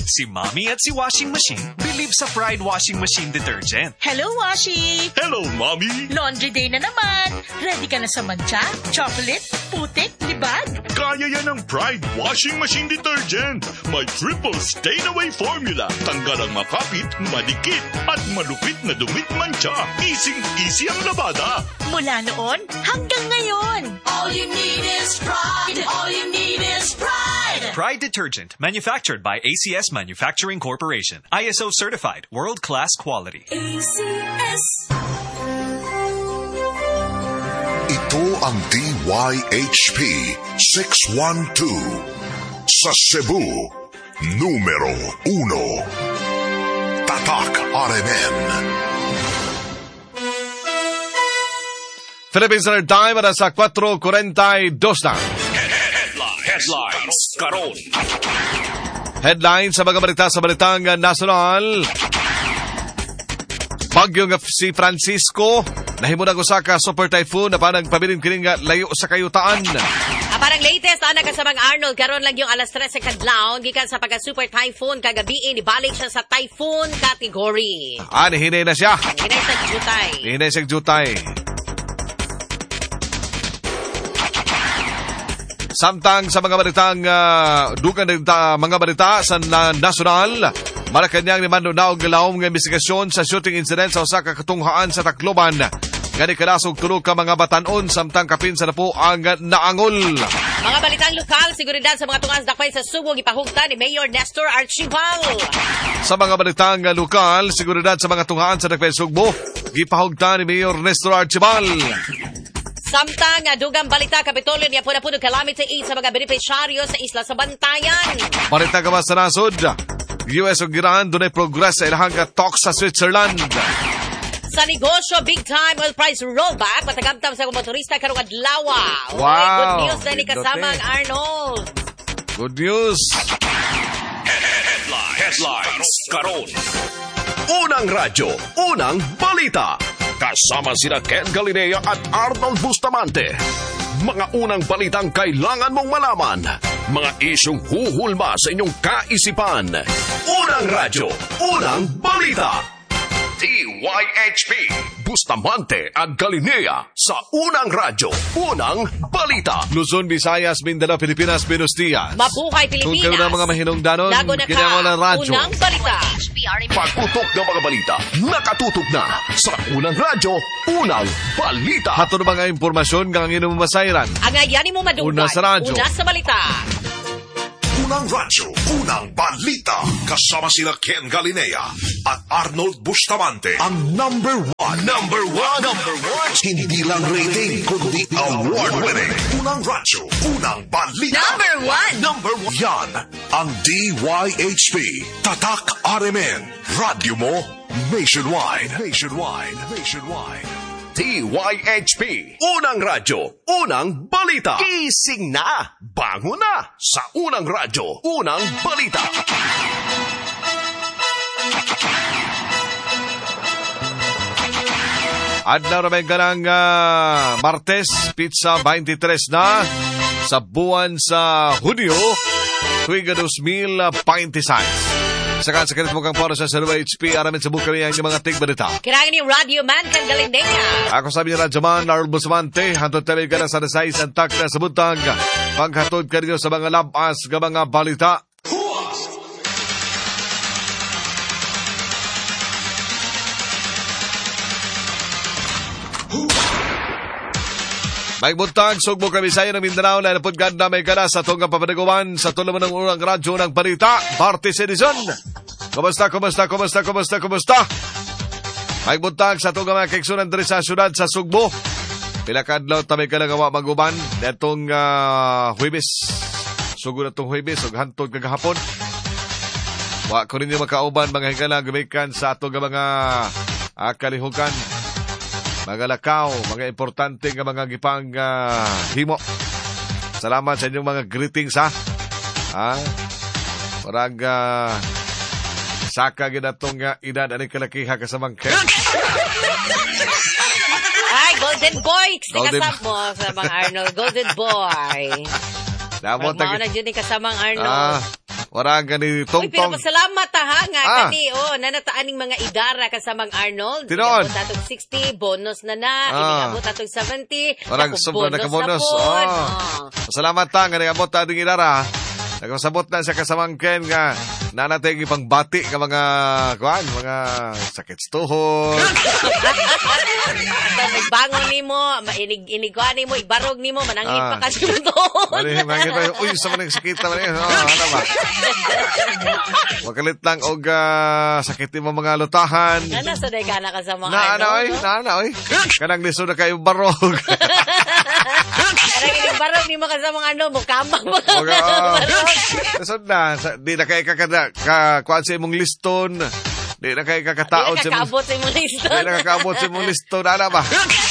Si Mommy at si Washing Machine believe sa Pride Washing Machine Detergent. Hello, Washi! Hello, Mommy! Laundry day na naman. Ready ka na sa mancha, chocolate, putik, libag? Kaya yan ang Pride Washing Machine Detergent. May triple stain-away formula. Tanggal ang makapit, madikit, at malupit na dumit mancha. Easy ang labada. Mula noon hanggang ngayon. All you need is pride. All you need is pride. Pride Detergent, manufactured by ACS Manufacturing Corporation. ISO certified, world-class quality. ACS. Ito ang DYHP 612 sa Cebu, numero 1. Tatak RMN. Philippine Standard Time para sa 4:42 na. Headlines. Karon. Headlines sa mga balita sa balitang nasyonal. Bagyong si Francisco nahimutang usa ka super typhoon na parang pabilin kining layo sa kayutaan. Parang latest ana kasamang Arnold karon lang yung alas 3 sa kadlaw gikan sa pagka super typhoon kagabi ni balik siya sa typhoon category. Hinay na siya. Hinay sa jutay. Samtang sa mga balitang dugan mga balita sa nasyonal, Malacanang ni Mando Naog galawom nga investigasyon sa shooting incident sa usa ka katunghaan sa Tacloban. Gani kadasog tulo ka mga batanon samtang kapin sa napo ang naangol. Mga balitang lokal, seguridad sa mga tungas dakpay sa Subo gipahugta ni Mayor Nestor Archibal. Sa mga balitang lokal, seguridad sa mga tunghaan sa dakpay sa Subo gipahugta ni Mayor Nestor Archibal. Samtang dugang balita, Kapitolyo niya puno calamity aid sa mga beneficiaryo sa isla sa Bantayan. Balita ka ba sa nasod? US o Iran doon ay progress sa ilahang talks sa Switzerland. Sa negosyo, big time oil price rollback. Matagamtam sa motorista karong adlaw. Wow. Good news na ni kasamang Arnold. Good news. Headlines. Karon. Unang radyo, unang balita. Kasama sina Ken Galinea at Arnold Bustamante. Mga unang balitang kailangan mong malaman. Mga isyong huhulma sa inyong kaisipan. Unang radyo, unang balita. DYHP, Bustamante at Galinea sa unang radyo, unang balita. Luzon, Visayas, Mindanao, Pilipinas, Buenos Dias. Mabuhay Pilipinas. Kung kayo ng mga mahinungdanon, Lago na kinyango ng radyo. Unang balita. Pagputok ng mga balita, nakatutok na sa unang radyo, unang balita. Hato na mga impormasyon kang inumasayran. Ang ayanin mo madugay. Una sa radyo. Una sa balita. Unang radyo, unang balita. Kasama sila Ken Galinea at Arnold Bustamante. Ang number one. Hindi lang rating, kundi award-winning. Unang radyo, unang balita. Number one. Yan ang DYHP. Tatak RMN. Radyo mo nationwide. DYHP, unang radyo, unang balita. Gising na, bango na sa unang radyo, unang balita. Adlaw naman ka ng Martes, pizza 23 na sa buwan sa Hunyo, tuwing 2026. Sa kanit mo kang pora sa HP, aramin sa buka niya yung mga tig-balita. Kailangan ni Radio Man kang Galinea. Ako sabi niya Radyo Man, Arnold Bustamante, hantod tabi ka na sa desay, santak na sa butang. Paghatod ka rin sa mga labas, ka mga balita. May buntag, sugbo kami sa iyo ng Mindanao na napod ganda may kana sa tungang papanagawan sa tulaman ng unang radyo ng balita, Martes Edison. Kumusta? May buntag sa tungang mga kaiksunan diri sa syudad sa Sugbo. Pila kadlaw tamay ka lang maguban netong Huwebes. Sugod na itong Huwebes, ug hantod kagahapon. Wa ko rin yung makauban mga hingala gumikan sa atong mga kalihukan. Mga lakaw, mga importante nga mga gipang himo. Salamat sa inyong mga greetings, ha? Parang saka ginatong edad ani kalakiha kasamang Ken. Ay, Golden Boy! Kasap mo sa mga Arnold. Golden Boy. Mao na dyan ni kasamang Arnold. Wala gani Uy, tongtong. pinapasalamat nga kani nanataan ning mga idara kasamang Arnold. Tinoon. Abot atong 60 bonus na abot atong 70. Warang sobra nakabonus. Salamat ta nga nagabot ta ding idara. Nagpasabot na sa kasamangken nga nanatay ipang bati ka mga mga sakit sa tuhod. Nagbangon nimo, iniguan nimo, ibarog nimo, manangin pa kasi mo doon. Manangin pa, uy, sa manang sakit naman yun. Ano ba? Makalit lang og sakit mo mga lutahan. Ano sa day ka na ka sa mga Naana, oy. Kanang liso na kayo barog. Kanang inibarog nimo ka sa mga mukamang mga barog. Nasod na, di na kayo kuhaan sa imong liston. Di na kayo kakataon sa imong liston. Di na kakabot sa imong liston. Ano ba?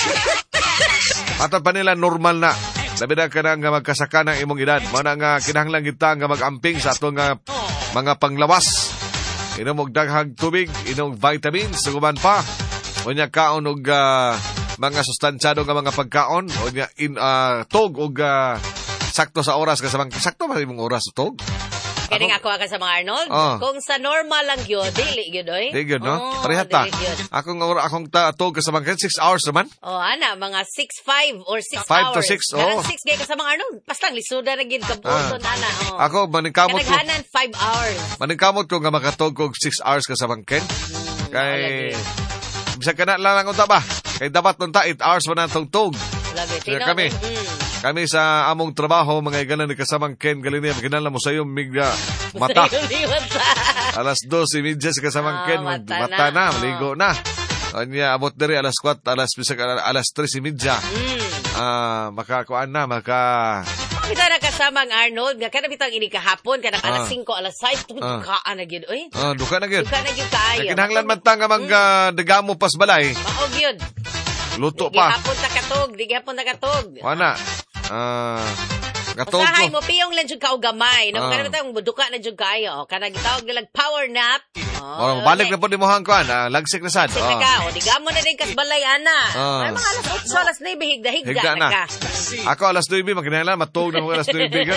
Matan pa nila normal na. Labi na ka na nga magkasaka ng imong edad. Mana nga kinahanglan kita nga mag-amping sa atong mga panglawas. Inom og daghang tubig, inom vitamins, suguman pa. Unya kaon og mga sustansyado nga mga pagkaon. Unya tog og sakto sa oras kasamang sakto ba imong oras tog? Kaya ako sa mga Arnold. Kung sa normal lang yun, dili yun, oy. Dili yun, no? Parehata. Akong tog kasamang 6 hours naman. Mga 6-5 or 6 hours. 5 to 6, Karang 6 gay kasamang Arnold. Pastang lisuda na gid kabuton, ana. Ako, maningkamot ko. Kanaghanan 5 hours. Maningkamot ko nga makatog kog 6 hours kasamang Ken. Kay bisa ka na lang ang ba? Kay dapat nun 8 hours mo na itong tog. Kami. Kami sa among trabaho, mga igalan ni kasamang Ken Galinia, kinala mo sa iyo, mata. Alas 12:30 si kasamang Ken, mata na, maligo na. Kanya, abot diri, alas 4, alas 3:30. Makakuan na, Kita na kasamang Arnold, nga kada bitang ini kahapon, kanang alas 5, alas 6, dukaan na gyud, oy. Duka na gyud. Duka na gyud kaayo. Kinahanglan man ta nga dagamo pas balay. Maog yun. Luto pa. Di gihapon na katog. Wala. Katog ko. Usahay mo, piyong lang dyan ka o gamay. Nung kanang bitang buduka na dyan kayo. Kanang gitawag nilang power nap. Balik na po di mo hangkuan. Lagsik na sad. Lagsik na ka. O, di gamo na din kasbalay, ana. Ay, mga alas 8, alas 9, higda na ka. Ako alas 9, magkinahanglan, matog na mo alas 9.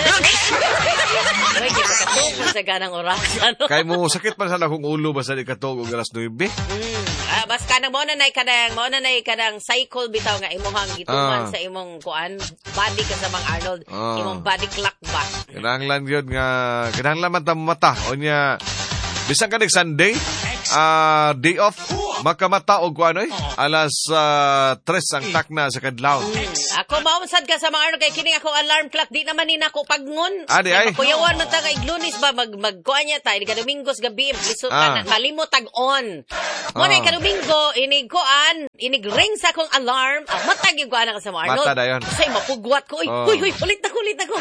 Uy, di pa katog sa ganang oras. Kaya mo, sakit pa sana kung ulo basta di katog o alas 9. Bas kanang mo na kanang cycle bitaw nga imuhang gituman sa imong kuan body ka sa mga Arnold imong body clock ba kinahanglan yun nga kinahanglan man ta mata o niya bisan ka Sunday day off makamata og kuan alas 3 ang takna sa kadlaw. Ako maumsad ka sa mga Arnold kay kini ako alarm clock di naman ni nako pagngon. Kuyawan man ta kay Lunes ba magkuan niya ta ka Domingos gabi lisod ka malimot tag on. Mo na ka Domingo inig ring sa akong alarm matag yung kuan ka sa mga Arnold. Mata dayon. Say mapugwat ko uy ulit ako.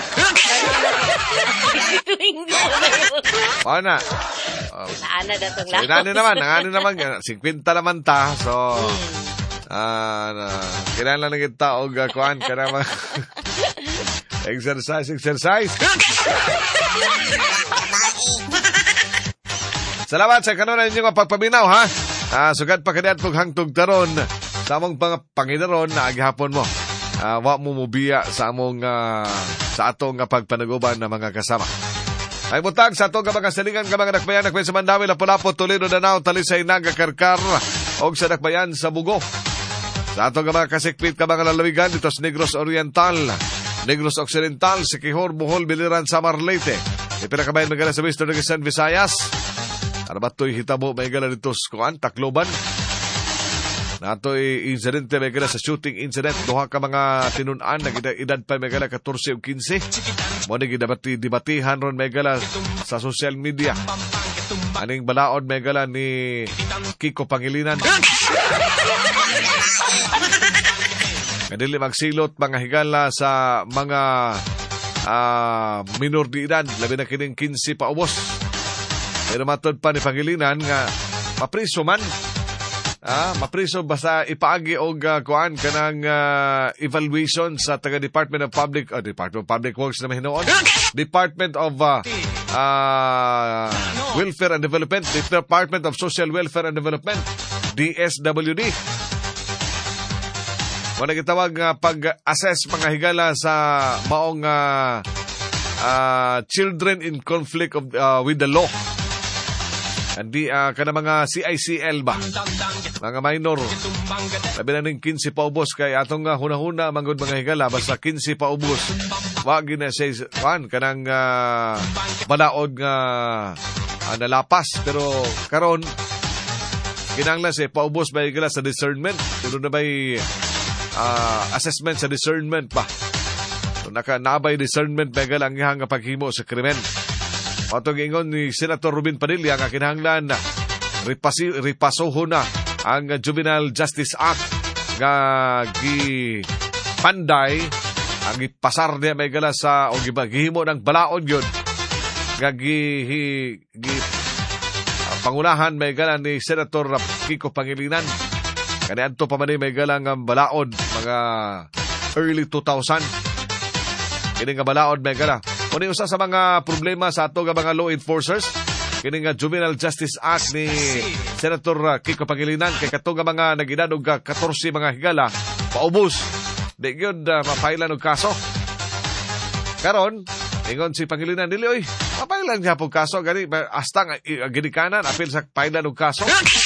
Domingo. Ana. Ana datong lang. Ano naman 50 naman ta. So kailangan lang kita og kuan kana mga exercise. Salamat sa kanunan ninyo nga pagpaminaw ha. Sugad pa kaniat pag hangtog taron sa among pangidaron na agihapon mo. Wa mo mubiya sa among sa atong pagpanaguban na mga kasama. Ay butag sa atong mga salingan ka mga nakbayan sa Mandawi, Lapu-Lapu, Toledo, Danao, Talisay, Naga, Karkar og sa nakbayan sa Bugo. Sa atong mga kasikpit ka mga lalawigan dito sa Negros Oriental, Negros Occidental, Siquijor, Bohol, Biliran, Samar, Leyte. Ipinakabayan magala sa Western Region, Visayas. Ano ba ito'y hitabo may gala dito sa Tacloban? Na ito'y incidente may gala sa shooting incident. Duha ka mga tinunan na edad pa may gala 14 o 15. Muna dibatihan ron may gala sa social media. Aning balaod may gala ni Kiko Pangilinan. Kadili magsilot mga higala sa mga minor di edad. Labi na kining 15 pa ubos. Pero matod pa ni Pangilinan nga mapriso man. Mapriso basta ipaagi og kuan kanang evaluation sa taga Department of Public Works na mahinoon. Department of Welfare and Development, Department of Social Welfare and Development, DSWD. Wala gitawag pag-assess mga higala sa maong children in conflict with the law. Hindi kana mga CICL ba? Mga minor. Labi na ng 15 paubos kay atong hunahuna manggod mga higala basta 15 paubos. Wag na siya kanang balaod nga nalapas pero karon kinanglan siya paubos ba higala sa discernment. Tulo na ba'y assessment sa discernment pa. So, nabay discernment ba higala ang ihang paghimo sa krimen. Matong ingon ni Senator Robin Padilla nga kinahanglan ripasoho na ang Juvenile Justice Act nga gipanday ang ipasar niya may gala sa o gihimo ng balaod yun nga pangunahan may gala ni Senator Kiko Pangilinan kaniadto pa man may gala nga balaod mga early 2000 kini nga balaod may gala. Kung usa sa mga problema sa ato nga mga law enforcers, kini nga Juvenile Justice Act ni Senator Kiko Pangilinan kay kato nga mga nag-edad og 14 mga higala paubos. Di gyud mapailan og kaso. Karon, ingon si Pangilinan dili oy, mapailan niya og kaso gani hasta nga gidikanan apil sa pailan og kaso.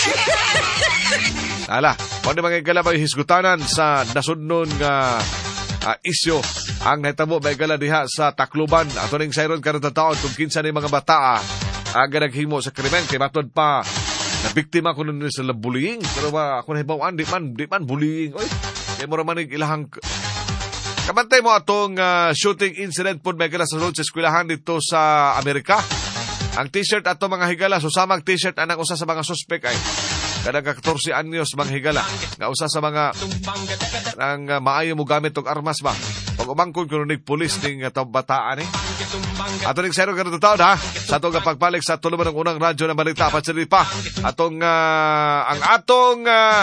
Ala, pwede mga higala ba hisgutanan sa nasudnon nga isyo ang nahitabo may gala diha sa Tacloban. Ato ning sayron karon taon kung kinsa ni mga bata aga naghimo sa krimen kay matod pa na biktima kuno ni sa bullying pero ba ako nahibaw-an di man bullying oy kay mo ra man ilahang kabantay mo atong shooting incident pud may gala sa road sa eskwelahan dito sa Amerika. Ang t-shirt ato mga higala susamang t-shirt anang usa sa mga suspek ay kada 14 anyos mga higala nga usa sa mga ang maayo mo gamit og armas ba pag umangkon kuno nig pulis ning bataan eh. Ato ning sayro karon taon ha sa atong pagpalik sa tuluman ng unang radyo na balita patsili pa atong ang atong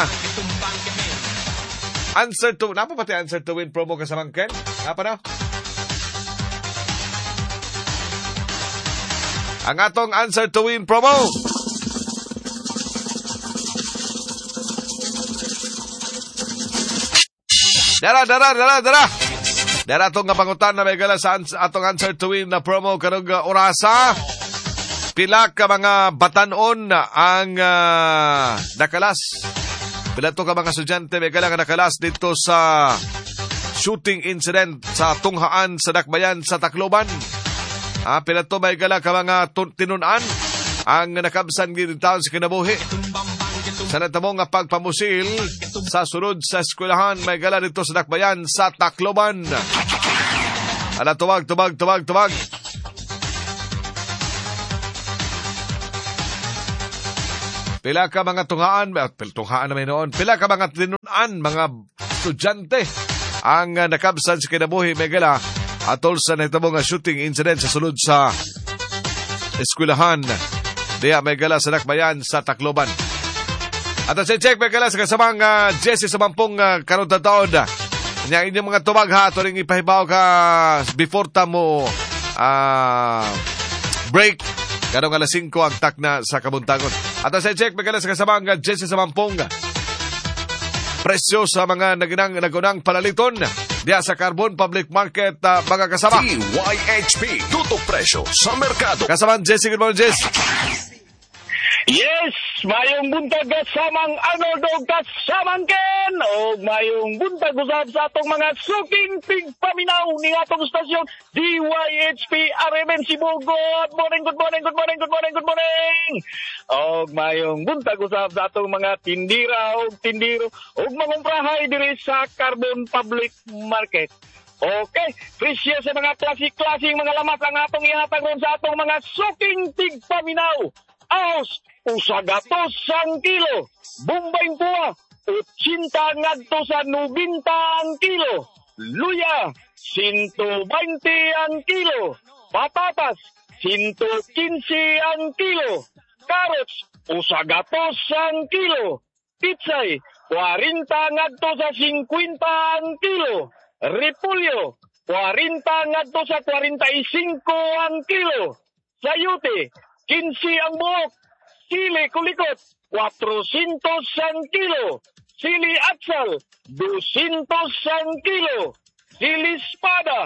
answer to napa pati answer to win promo kasamang Ken napa na ang atong answer to win promo. Dara. Dara itong pangutan na may gala sa atong answer to win na promo karong orasa. Pila ka mga batanon ang nakalas. Pila to ka mga estudyante may gala nga nakalas dito sa shooting incident sa tunghaan sa Dakbayan sa Tacloban. Pila to may gala ka mga tinunan ang nakabsan gid taon sa kinabuhi. Sa natamong nga pagpamusil sa sunod sa eskwelahan may gala dito sa Dakbayan sa Tacloban. Ala tuwag. Pila ka mga tunghaan na may noon. Pila ka mga tinunan, mga estudyante ang nakabsan sa kinabuhi may gala atol sa natamong shooting incident sa sunod sa eskwelahan. Diya may gala sa Dakbayan sa Tacloban. At sa check may gala sa kasamang Jesse sa mampong karong taon. Nya inyong mga tubag ha, ito rin ipahibaw ka before tamo break. Karong alas 5 ang takna sa kabuntagon. At sa check may gala sa kasamang Jesse sa mampong presyo sa mga nagunang palaliton diya sa Carbon Public Market mga kasama. DYHP, tutok presyo sa merkado. Kasamang Jesse, good morning Jesse. Yes, mayong buntag kasamang Arnold kasamang Ken o mayong buntag usab sa atong mga suking tigpaminaw ni atong stasyon DYHP RMN Cebu. Good morning. O mayong buntag usab sa atong mga tindira o tindiro o mangumprahay diri sa Carbon Public Market. Okay, presyo sa mga klasik-klasik mga lamas ang atong ihatag ron sa atong mga suking tigpaminaw. Aos, usagatos sang kilo. Bumbay puwa, 80 ngadto sa 90 ang kilo. Luya, 120 ang kilo. Patatas, 115 ang kilo. Carrots, usagatos ang kilo. Pitsay, 40 ngadto sa 50 ang kilo. Repolyo, 40 ngadto sa 45 ang kilo. Sayote, 15 ang buhok. Sili kulikot, 400 ang kilo. Sili atsal, 200 ang kilo. Sili espada,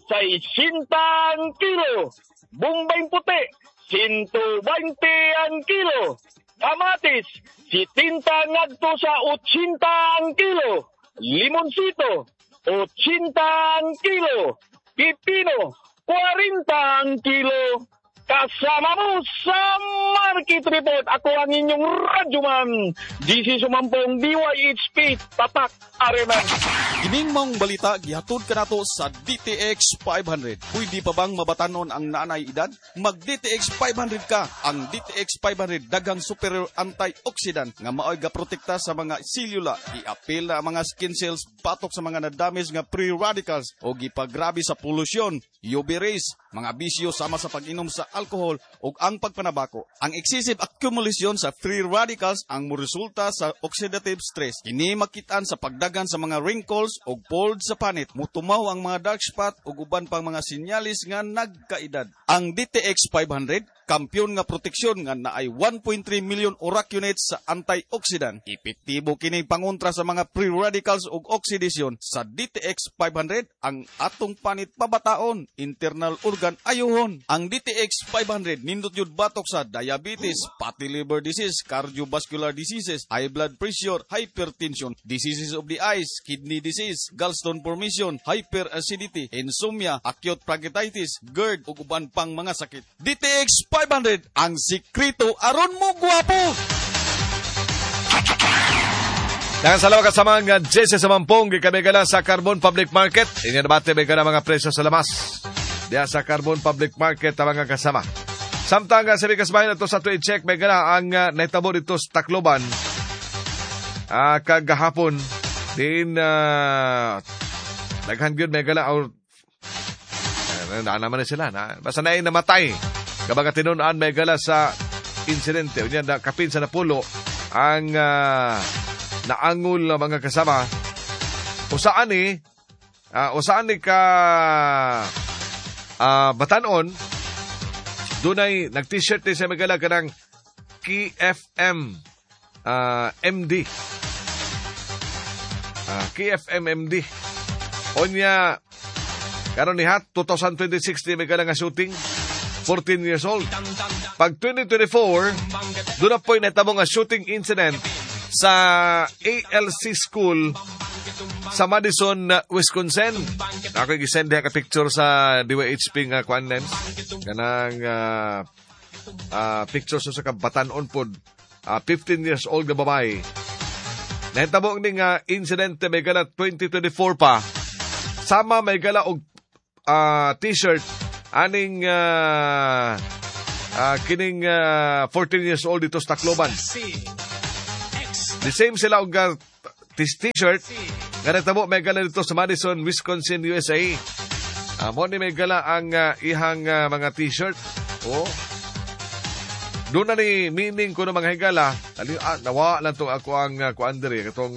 60 kilo. Bombay puti, 120 ang kilo. Kamatis, 70 ngadto sa 80 ang kilo. Limonsito, 80 ang kilo. Pipino, 40 ang kilo. Kasama mo sa Market Report. Ako ang inyong radyoman. DC Sumampong DYHP Tatak Areman. Kining mong balita gihatod kanato sa DTX 500. Pwede pa bang mabatanon ang naanay edad? Mag DTX 500 ka. Ang DTX 500 daghang superior antioxidant nga maoy ga protekta sa mga selula, i-apil na mga skin cells batok sa mga na-damage nga free radicals o gipagrabe sa polusyon, UV rays, mga bisyo sama sa pag-inom sa alcohol ug ang pagpanabako. Ang excessive accumulation sa free radicals ang moresulta sa oxidative stress. Kini makitaan sa pagdagan sa mga wrinkles ug folds sa panit, mutumaw ang mga dark spot ug uban pang mga sinyalis nga nagkaedad. Ang DTX 500 kampyon nga proteksyon nga naay 1.3 million oracunates sa antioxidant. Epektibo kini pangontra sa mga free radicals ug oxidation. Sa DTX 500 ang atong panit pabataon, internal organ ayuhon. Ang DTX 500 nindot yun batok sa diabetes, fatty liver disease, cardiovascular diseases, high blood pressure, hypertension, diseases of the eyes, kidney disease, gallstone formation, hyperacidity, insomnia, acute pancreatitis, GERD ug uban pang mga sakit. DTX 500 ang sikreto aron mo gwapo. Dagan sa lawa kasama nga Jesse Samampong gikamigala sa Carbon Public Market. Inya nabate may ka mga presyo sa lamas. Diya sa Carbon Public Market ang mga kasama. Samtang nga sabi kasbahin na ito sa ito i-check may gana ang naitabo dito sa Tacloban. Kagahapon din naghan gyud may gana or naman na sila na basta na namatay kabaga tinunaan may gala sa insidente unya na kapin sa napulo ang naangol na mga kasama usaan ni ka batanon dunay nag-t-shirt ni sa may gala kanang KFM MD KFM MD unya karon ni hat 2026 di may gala nga shooting 14 years old. Pag 2024, doon na po yung natamo nga shooting incident sa ALC School sa Madison, Wisconsin. Ako i-send ka picture sa DYHP nga kuanen. Kanang picture sa kabatanon po. 15 years old na babae. Nahitabo ni nga incident may gala 2024 pa. Sama may gala og t-shirt aning kining 14 years old dito sa Tacloban. The same sila og t-shirt nga natabo may gala dito sa Madison, Wisconsin, USA. Mo ni may gala ang ihang mga t-shirt. Doon na ni meaning ko ng mga higala. Nawa lang to ako ang kuandere katong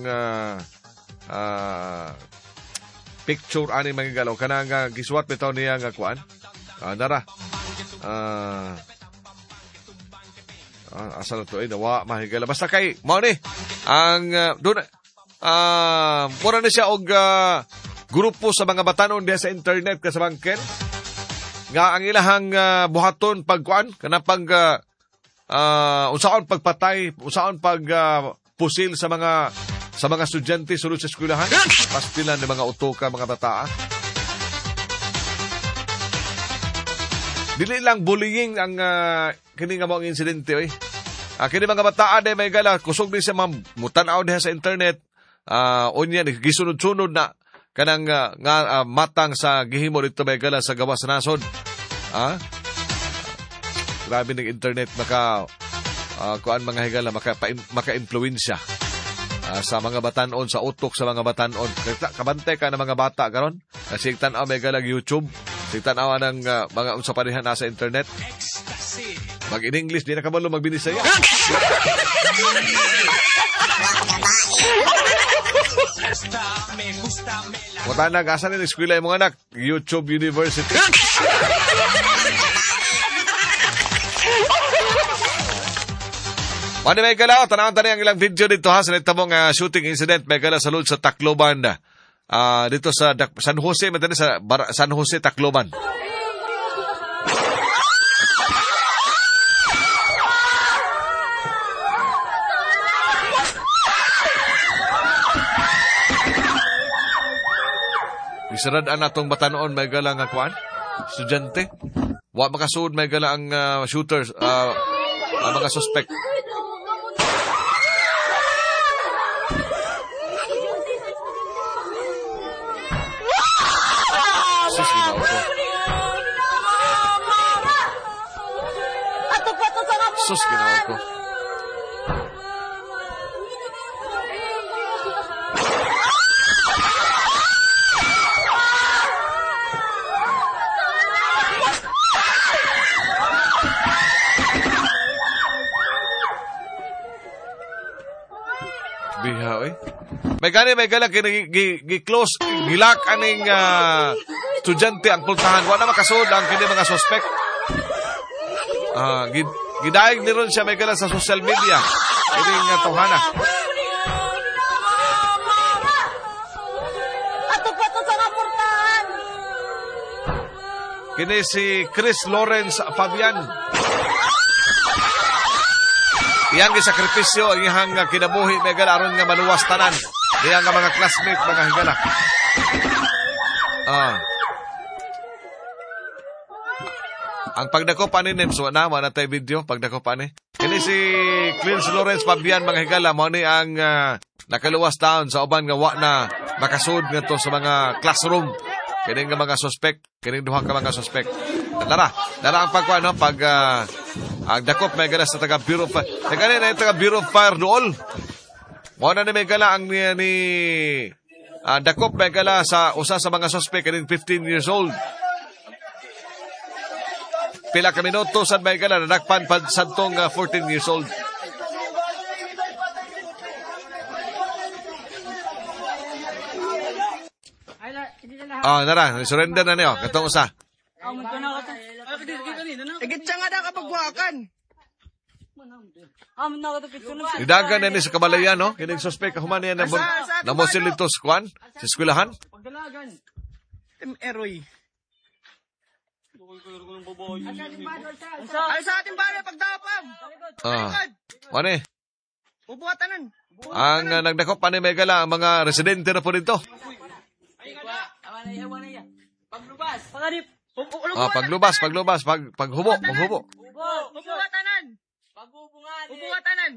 picture ani mga higala kanang giswat bitaw niya nga kuan. Nara. Asal to nawa mahigala. Basta kay mo ni ang doon mura na siya og grupo sa mga batanon diha sa internet kasabangken nga ang ilahang buhaton pagkuan kana pag unsaon pagpatay, unsaon pag pusil sa mga estudyante sulod sa eskwelahan. Pastilan ng mga utoka mga bata. Dili lang bullying ang kini nga mga insidente kini mga bataan may gala kusog din siya mamutanaw diha sa internet unya gisunod-sunod na kanang matang sa gihimo dito may gala sa gawas nasod. Grabe ng internet kuan mga higala maka-influensya sa mga batanon sa utok sa mga batanon. Kabantay ka ng mga bata karon kasi tan-aw may galag YouTube. Sigtan-aw ng mga unsa pa diha nasa internet. Mag in English di na kabalo magbinisaya. Mutanag asa ni eskwela imong anak? YouTube University. Mani may gala, tanang ang ilang video dito ha sa nitabong shooting incident may gala sa loob sa Tacloban. dito sa San Jose, sa San Jose, Tacloban. Isaradaan natong batanon may gala nga kuan, estudyante. Wa makasuod may gala ang shooters, ang mga suspect. Sus, ginawa ko. Sus, ginawa ko. Biha, eh. May gala, gi-close, gilak aning estudyante ang pultahan. Wala makasud ang kini mga suspect. Gidaig ni ron siya may gala sa social media. Kini nga tuhana. Kini si Chris Lawrence Fabian. Iyang gisakripisyo ang iyang kinabuhi may gala aron nga maluwas tanan. Iyang nga mga classmate mga higala. Ang pagdako pa ni Nemso na tay video pagdako pa ni. Kini si Chris Lawrence Fabian mga higala mo ni ang nakaluwas taon sa uban nga wa na makasud ngadto sa mga classroom. Kini nga mga suspect, kini duha ka mga suspect. Dara ang pagkuan no pag ang dakop may gala sa taga Bureau of Fire. Nagani na yung taga Bureau of Fire dool. Muna na may gala ang ni dakop may gala sa usa sa mga suspect kaning 15 years old. Pila ka minuto sad may gala nadakpan pad sadtong 14 years old. Nara, surrender na niyo. Katong usa. Igitsa nga na kapag wakan. Idagan na ni sa Kamalayan, no? Kining suspect kahuman niya na mosilitos kwan sa eskwelahan. Tim Eroy. Ay sa ating bahay pagdapam. Wane? Ubuhatanan. Ang nagdakop pa ni Megala ang mga residente na po dito. Paglubas, paghubo. Ubuhatanan. Ubuhatanan.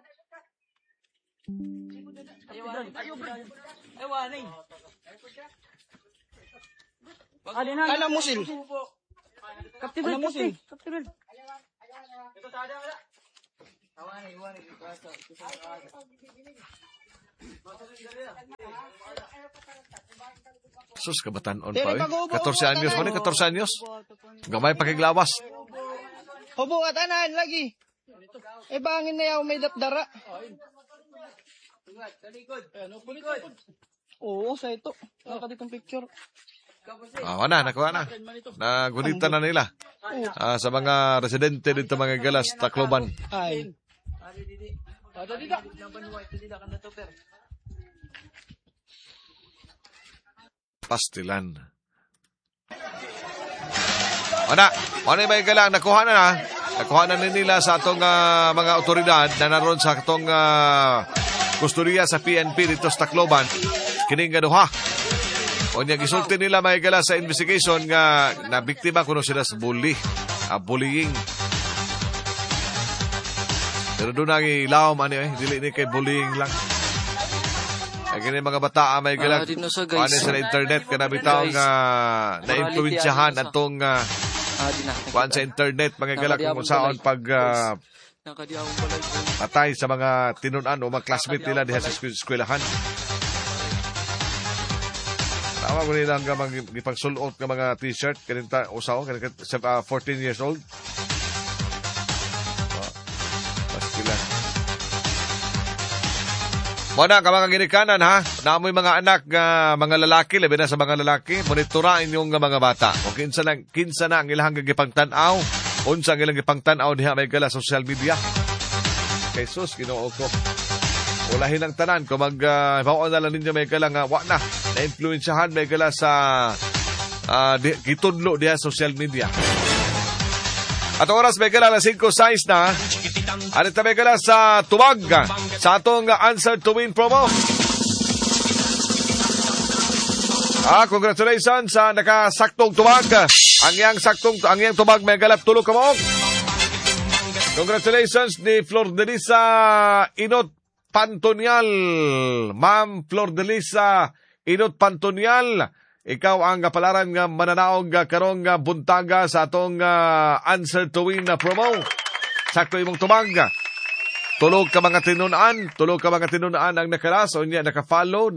Alam musil. Kaptibel. Sus, kabatanon pa eh. 14 anyos mo ni, 14 anyos. Gamay pakiglawas. Hubuhatanan lagi. Bangin na yaw may dapdara. Oo, sa ito. Nakaditong picture. Nakuha na. Nagunita na nila. Sa mga residente dito mga Galas, Tacloban. Ay. Pastilan. Ano may galang nakuha na. Nakuha na nila sa atong mga otoridad na naroon sa atong kusturya sa PNP dito sa Tacloban. Kining gaduha. O niya gisulti nila may gala sa investigation nga na biktima kuno sila sa bullying. Pero doon ang ilawam dili ni kay bullying lang. Ay kini mga bata may gala sa internet kana bitaw nga na-influensyahan atong kuan sa internet mga gala kung saan pag patay sa mga tinun-an o mga classmate nila diha sa eskwelahan. Tama ko nila hanggang magipagsulot ng mga t-shirt kaninta usaw 14 years old. Pastilan. Muna ka mga ginikanan ha. Naamoy mga anak mga lalaki, labi na sa mga lalaki, monitora inyong mga bata. O kinsa na ang ilang gipangtanaw, unsa ang ilang gipangtanaw diha may gala social media. Kay sus Ginoo ko. ulahin ang tanan. Kung bawaan na lang ninyo, may kalang wa na influensyahan, may kala sa kitudlo diya social media. At oras may kala na 5:06 na. At may kala sa tubag sa atong Answer to Win promo. Congratulations sa nakasaktong tubag. Ang iyang tubag may kala tulo ka mo. Congratulations ni Flor Delisa Inot Pantonial. Ma'am Flor Delisa Inot Pantonial, ikaw ang kapalaran nga mananaog karong buntaga sa atong Answer to Win na promo. Sakto imong tubag. Tulog ka mga tinunaan ang nakaras o niya naka-follow,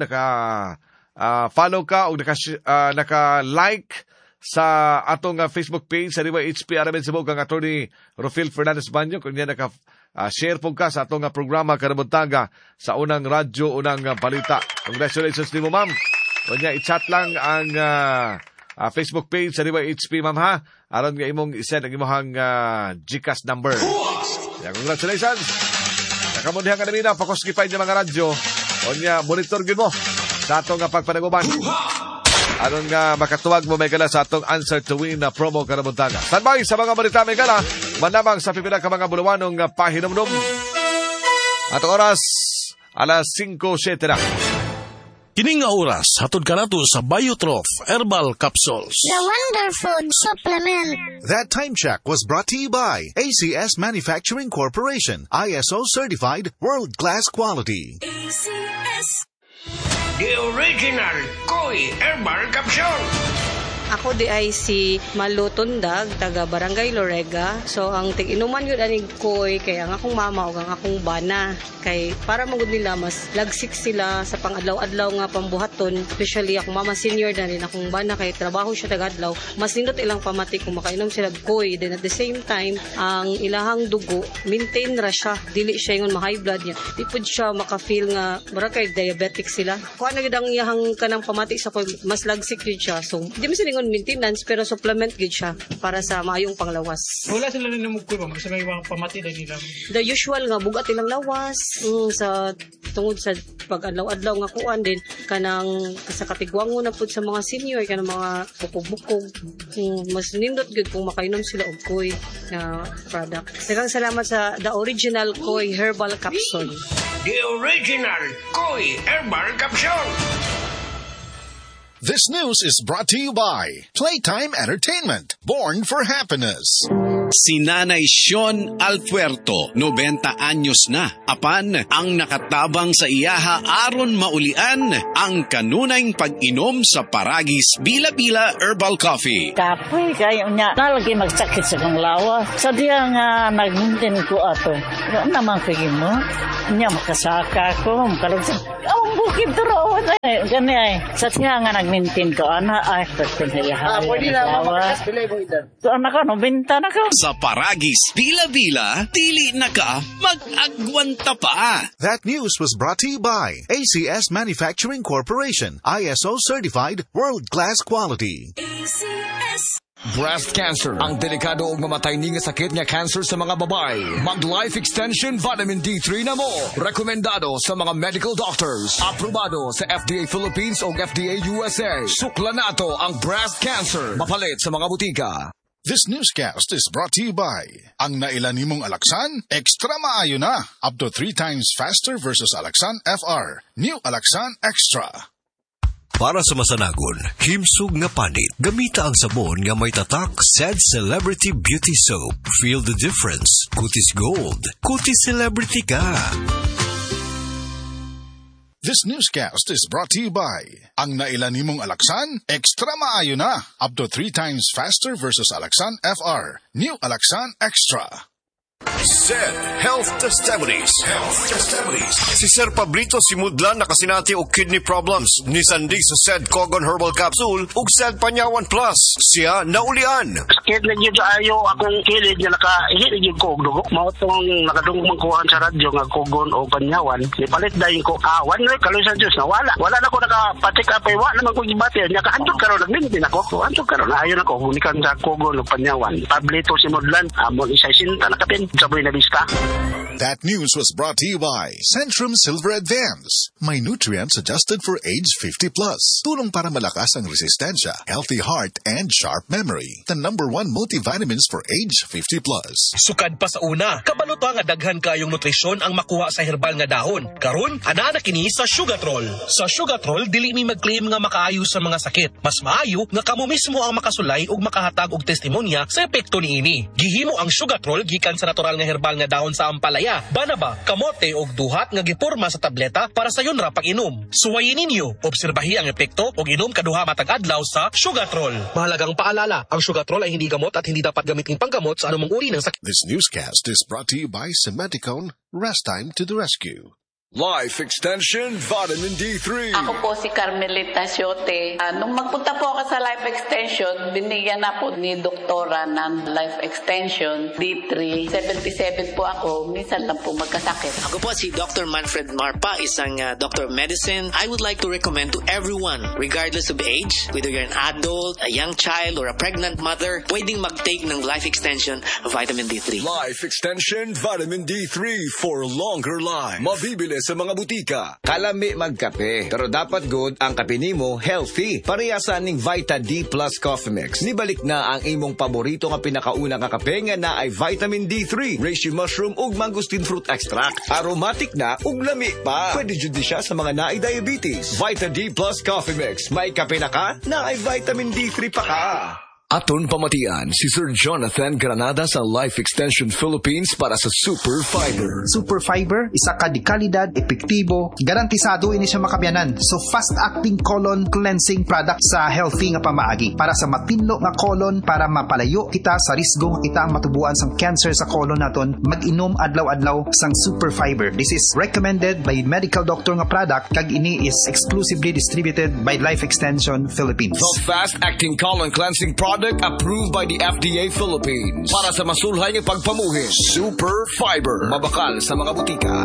follow ka o naka-like sa atong Facebook page sa DYHP Aramen Cebu kang Attorney Rufil Fernandez Banyo. Kung niya share po ka sa atong programa karabuntaga sa unang radyo, unang balita. Congratulations ni mo, ma'am. Kung niya i-chat lang ang Facebook page sa DYHP, ma'am, ha? Aron nga imong isend ang imong GCash number. Congratulations. Nakamundihan ka namin na pakuskipay niya mga radyo. Kung niya monitor gin mo sa atong pagpanaguban. Aron nga makatuwag mo may gala sa atong Answer to Win na promo karabuntaga. Standby sa mga balita may gala, manamang sa pipila ka mga bulawanong pahinomdom. At oras, alas 5:07 na. Kining oras, hatod ka nato sa Biotrof Herbal Capsules. The Wonder Food Supplement. That time check was brought to you by ACS Manufacturing Corporation. ISO certified, world-class quality. ACS. The original Koi Herbal Capsule. Ako di ay si Malu Tundag, taga Barangay Lorega. So ang tig-inuman yun aning Koi kay ang akong mama o ang akong bana. Kay para magud nila mas lagsik sila sa pang-adlaw-adlaw nga pambuhaton. Especially akong mama senior na rin akong bana kay trabaho siya taga-adlaw. Mas nindot ilang pamati kung makainom sila Koi. Then at the same time, ang ilahang dugo, maintain ra siya. Dili siya yung ma-high blood niya. Di pud siya maka-feel nga kay diabetic sila. Kung ano gid ang iyahang kanang pamati sa Koi, mas lagsik yun siya. So di mo siningon maintenance pero supplement gid siya para sa maayong panglawas. Wala sila na namugkoy ba? Magsa may mga pamati na nila. The usual nga bugat ilang lawas sa tungod sa pag-adlaw-adlaw nga kuan din kanang sa katigwango na pud sa mga senior kanang mga bukog-bukog. Mas nindot gud kung makainom sila og Koi product. Daghang salamat sa the original Koi Herbal Capsule. The original Koi Herbal Capsule. This news is brought to you by Playtime Entertainment, born for happiness. Si Nanay Sean Alpuerto, 90 anyos na. Apan, ang nakatabang sa iyaha aron maulian ang kanunay pag-inom sa Paragis Bila-Bila Herbal Coffee. Kapoy kayo niya, nalagi magsakit sa kong lawa. Sa diya nga nag-maintain ko ato. Ano naman kayo mo? Niya makasaka ko, makalagsan. Ang bukid to roon eh. Gani ay. Sa diya nga nag-maintain ko, ay, pwede na iyaha. Pwede na, mapagkas pilay mo idan. So, anak ka, benta na ka. Sa Paragis Bila-Bila, dili na ka mag-agwanta pa. That news was brought to you by ACS Manufacturing Corporation. ISO certified, world-class quality. ACS. Breast cancer, ang delikado ug mamatay ni nga sakit nga cancer sa mga babae. Mag-Life Extension Vitamin D3 na mo. Rekomendado sa mga medical doctors. Aprobado sa FDA Philippines o FDA USA. Sukla nato ang breast cancer. Mapalit sa mga butika. This newscast is brought to you by ang nailan nimong Alaxan, extra maayo na. Up to 3 times faster versus Alaxan FR. New Alaxan Extra. Para sa masanagon, himsog nga panit, gamita ang sabon nga may tatak said Celebrity Beauty Soap. Feel the difference. Kutis Gold. Kutis Celebrity ka. This newscast is brought to you by ang nailan nimong Alaxan, extra maayo na. Up to 3 times faster versus Alaxan FR. New Alaxan Extra. SED Health Testimonies. Si Sir Pablito Simudlan nakasinati og kidney problems. Ni Sandy sa SED Cogon Herbal Capsule ug SED Panyawan Plus. Siya naulian. Sakit na yun ayo akong kilid nga nakahilig yung ko og dugo. Mao tong nakadungog kuhan sa radyo nga Cogon o Panyawan. Ipalit dayon ko awan na kaloy sa Dios na wala. Wala na ko nakapatik apay wa naman ko gibati. Nya kaantud karon nagmintin ako. Antud karon ayo na ko unikan sa Cogon o Panyawan. Pablito Simudlan amon isa sinta nakapin sa Buena Vista. That news was brought to you by Centrum Silver Advance. May nutrients adjusted for age 50+. Tulong para malakas ang resistensya, healthy heart, and sharp memory. The #1 multivitamins for age 50+. Sukad pa sa una, kabaluto nga daghan kayong nutrisyon ang makuha sa herbal nga dahon. Karon, ana na kini sa Sugatrol. Sa Sugatrol, dili mi mag-claim nga makaayo sa mga sakit. Mas maayo nga kamo mismo ang makasulay ug makahatag og testimonya sa epekto niini. Gihimo ang Sugatrol gikan sa natural nga herbal nga dahon sa ampalaya, banaba, kamote og duhat nga giporma sa tableta para sa yon ra pag-inom. Suwayin ninyo, obserbahi ang epekto og inom kaduha matag adlaw sa Sugatrol. Mahalagang paalala, ang Sugatrol ay hindi gamot at hindi dapat gamitin panggamot sa anumang uri ng sakit. This newscast is brought to you by Cementicone. Rest time to the rescue. Life Extension Vitamin D3. Ako po si Carmelita Siote. Nung magpunta po ako sa Life Extension, binigyan na po ni Doktora ng Life Extension D3. 77 po ako, minsan lang po magkasakit. Ako po si Dr. Manfred Marpa, isang doctor of medicine. I would like to recommend to everyone, regardless of age, whether you're an adult, a young child, or a pregnant mother, pwedeng mag-take ng Life Extension Vitamin D3. Life Extension Vitamin D3 for longer life. Mabibili sa mga butika. Kalami magkape, pero dapat good ang kape nimo healthy. Parehasan ning Vita D Plus Coffee Mix. Nibalik na ang imong paborito nga pinakauna nga kape nga na ay vitamin D3, reishi mushroom ug mangosteen fruit extract. Aromatic na ug lami pa. Pwede jud siya sa mga naay diabetes. Vita D Plus Coffee Mix. May kape na ka, na ay vitamin D3 pa ka. Aton pamatian si Sir Jonathan Granada sa Life Extension Philippines para sa Super Fiber. Super Fiber, isa ka di kalidad, epektibo, garantisado ini siya makabiyanan. So fast-acting colon cleansing product sa healthy nga pamaagi para sa matinlo nga colon para mapalayo kita sa risgo kita matubuan sang cancer sa colon naton. Mag-inom adlaw-adlaw sang Super Fiber. This is recommended by medical doctor nga product kag ini is exclusively distributed by Life Extension Philippines. The fast-acting colon cleansing product approved by the FDA Philippines para sa masulhay ng pagpamuhi. Super Fiber. Mabakal sa mga butika.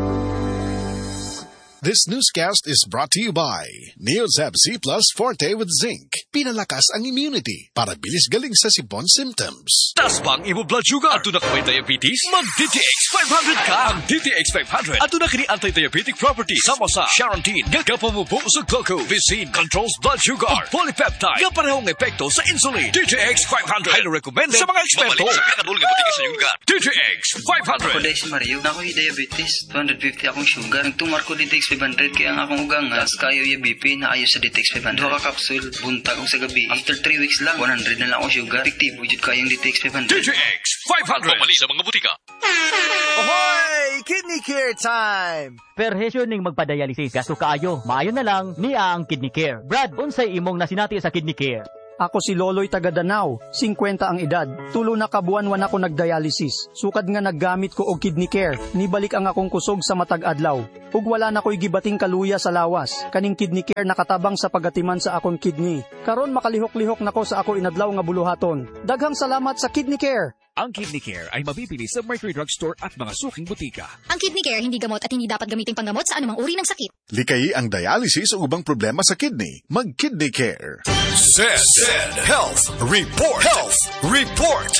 This newscast is brought to you by Neozeb C Plus Forte with Zinc. Pinalakas ang immunity para bilis galing sa sipon symptoms. Tas bang imo blood sugar? Ato na kay diabetes? Mag-DTX 500 ka! Ang DTX 500 ato na kini anti-diabetic properties sama sa Charantine, gagapamubo sa glucose, Vicine controls blood sugar, at polypeptide, nga parehong epekto sa insulin. DTX 500 highly recommended sa mga eksperto. Sa pinakadulong nga butika sa iyong lugar. DTX 500. Ako dahil si Mario, ako'y diabetes, 250 akong sugar. Nagtumar ko DTX 500 kaya ang akong ugangas, kayo yung BP na ayos sa DTX 500. Duha ka kapsul, buntag o sa gabi. After 3 weeks lang, 100 na lang akong sugar. Efektibo, jud kayong DTX 500. DTX 500. Pamali sa mga butika. Ahoy! Kidney Care time! Perhesyo ning magpadialysis gasto kaayo. Maayo na lang niya ang Kidney Care. Brad, unsay imong nasinati sa Kidney Care? Ako si Loloy taga Danau, 50 ang edad. Tulo na kabuan-wan ako nagdialysis. Sukad nga naggamit ko og Kidney Care. Nibalik ang akong kusog sa matag adlaw. Ug wala na ko'y gibating kaluya sa lawas. Kaning Kidney Care nakatabang sa pagatiman sa akong kidney. Karon makalihok-lihok nako sa ako inadlaw nga buluhaton. Daghang salamat sa Kidney Care. Ang Kidney Care ay mabibili sa Mercury Drug Store at mga suking butika. Ang Kidney Care hindi gamot at hindi dapat gamiting panggamot sa anumang uri ng sakit. Likayi ang dialysis o ubang problema sa kidney. Mag-Kidney Care. Said Health Report. Health Report.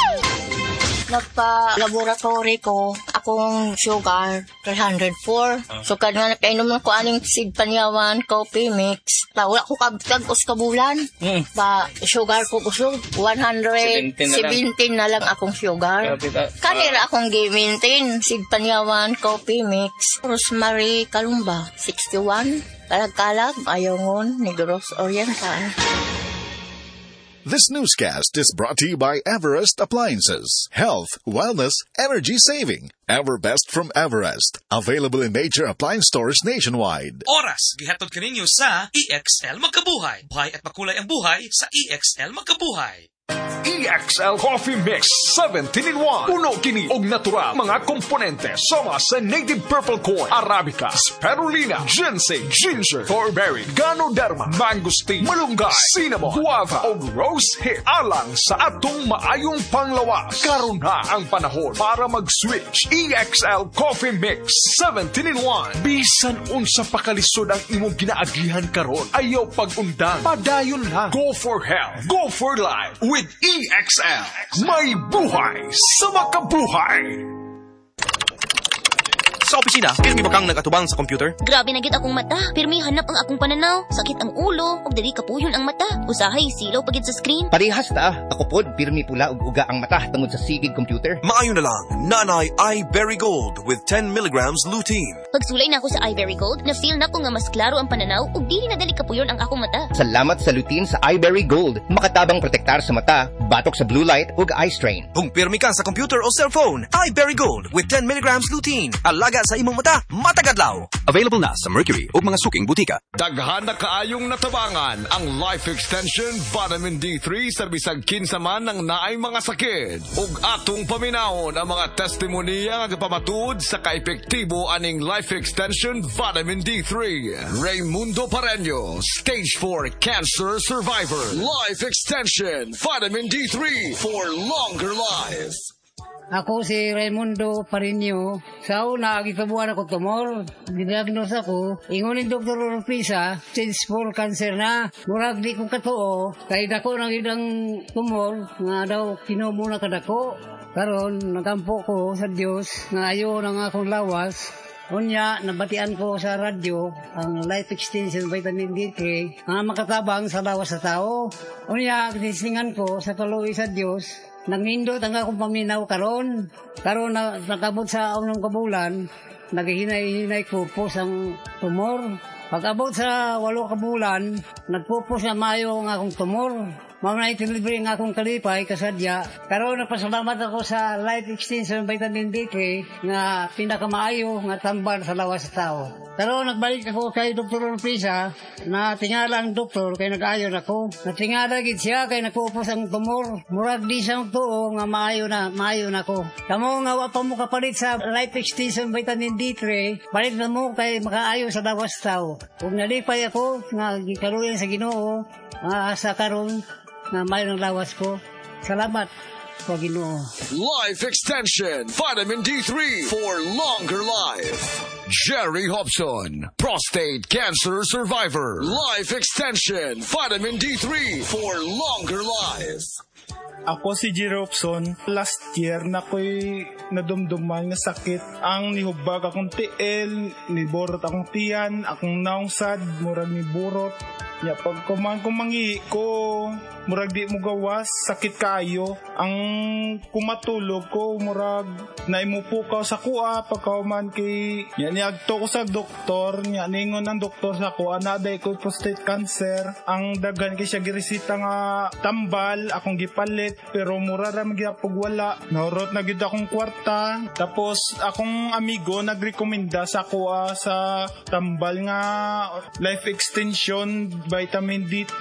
Nagpa-laboratory ko, akong sugar, 304. So, kanya napainom ko aning sigpanyawan, coffee mix. Wala ko kabtag-os kabulan. Sugar ko kusog, 117 na lang akong sugar. Kanira akong gi-maintain, sigpanyawan, coffee mix. Rosemary Kalumba, 61. Kalag-kalag, ayongon, Negros Oriental. This newscast is brought to you by Everest Appliances. Health, wellness, energy saving. Everbest from Everest. Available in major appliance stores nationwide. Oras, gihatod kaninyo sa EXL Magkabuhay. Buhay at makulay ang buhay sa EXL Magkabuhay. EXL Coffee Mix 17-in-1. Puno kini og natural mga komponente sama sa native purple corn, arabica, spirulina, ginseng, ginger, thornberry, ganoderma, mangosteen, malunggay, cinnamon, guava ug rose hip alang sa atong maayong panglawas. Karon na ang panahon para mag-switch. EXL Coffee Mix 17-in-1. Bisan unsa pa kalisod ang imong ginaagihan karon, ayaw pag-undang. Padayon lang. Go for health. Go for life. with EXL. May buhay sa makabuhay. Sa opisina, pirmi ba kang nagatubang sa computer? Grabe na gid akong mata. Pirmi hanap ang akong pananaw. Sakit ang ulo, ug dili kapuyon ang mata. Usahay silaw pagid sa screen. Parehas ta. Ako pod pirmi pula ug uga ang mata tungod sa sigid computer. Maayo na lang. Nanay iBerry Gold with 10 milligrams lutein. Pagsulay na ako sa iBerry Gold, na-feel na ko nga mas klaro ang pananaw ug dili na dali kapuyon ang akong mata. Salamat sa lutein sa iBerry Gold. Makatabang protektar sa mata, batok sa blue light ug eye strain. Kung pirmi ka sa computer o cellphone, iBerry Gold with 10 milligrams lutein. Alaga sa imong mata, matagadlaw. Available na sa Mercury o mga suking butika. Daghan na kaayong natabangan ang Life Extension Vitamin D3 sa bisag kinsa man ng naay mga sakit. Ug atong paminawon ang mga testimonya nga pamatud sa kaepektibo aning Life Extension Vitamin D3. Raymundo Pareño, Stage 4 Cancer Survivor. Life Extension Vitamin D3 for longer life. Ako si Raimundo Pareño. Sa una, gitabuhan ako tumor. Didiagnose ako. Ingon ni Dr. Orpisa, stage 4 cancer na. Murag di ko katuo. Kaya dako nang idang tumor. Nga daw kinumo na kadako. Karon nagampo ko sa Dios nga ayo nang akong lawas. Unya, nabatian ko sa radyo ang Life Extension Vitamin D3 nga makatabang sa lawas sa tao. Unya, kinisingan ko sa kaluwi sa Dios. Nangindot ang akong paminaw karon. Karon na nakabot sa unang kabulan, naghihinay-hinay pupos ang tumor. Pag-abot sa 8 kabulan, nagpupos na mayo ang akong tumor. Mga itilibre ang akong kalipay kasadya. Karon nagpasalamat ako sa Life Extension Vitamin D3 nga pinakamaayo nga tambal sa lawas sa tao. Karon nagbalik ako kay Dr. Orpisa na tingala ang doktor kay nag-ayon ako. Natingala gid siya kay nakupos ang tumor. Murag di siyang tuo nga maayo na ako. Kamo nga wa pa mo kapalit sa Life Extension Vitamin D3, palit na mo kay makaayo sa lawas sa tao. Kung nalipay ako nga gikaluyan sa Ginoo, sa karon na mayo ng lawas ko. Salamat sa Ginoo. Life Extension Vitamin D3 for longer life. Jerry Hobson, prostate cancer survivor. Life Extension Vitamin D3 for longer life. Ako si Jerry Hobson. Last year na ko'y nadumduman nga sakit. Ang nihubag akong tiil, niborot akong tiyan, akong naungsad, murag ni burot. Ya, pag kumangi ko, murag di mo gawas, sakit kayo. Ang kumatulog ko, murag naimupo ka sa kuha, pagkauman kay, yan niagto ko sa doktor, yan ningon ang doktor sa kuha, naday ko prostate cancer. Ang dagan kay siya giresita nga tambal, akong gipalit, pero mura ra magyapog wala. Naurot na gid akong kwarta, tapos akong amigo nagrekomenda sa kuha sa tambal nga Life Extension Vitamin D3.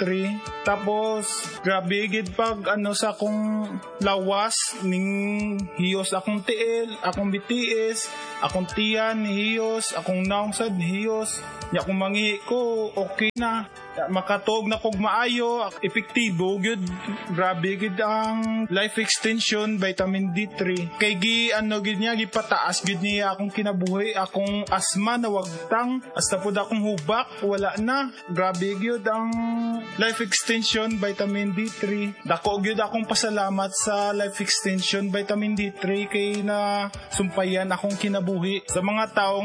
Tapos grabe gid pag sa akong lawas ning hiyos akong tiil, akong BTS, akong tiyan hiyos, akong naungsad hiyos. Ya kung mangihi ko okay na. Makatuog na kog maayo, epektibo gyud. Grabe gid ang Life Extension Vitamin D3. Kay gid niya gipataas gid niya akong kinabuhi, akong asma na wagtang, hasta pud akong hubak wala na. Grabe gyud ang Life Extension Vitamin D3. Dako gyud akong pasalamat sa Life Extension Vitamin D3 kay na sumpayan akong kinabuhi sa mga taong